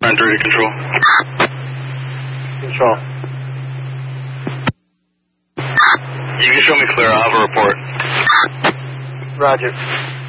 9-3 to control. Control. You can show me clear. I'll have a report. Roger.